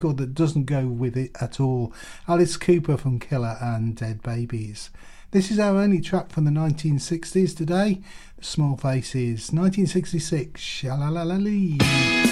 record that doesn't go with it at all. Alice Cooper from Killer and Dead Babies. This is our only track from the 1960s today. The Small Faces, 1966, Sha-la-la-la-lee.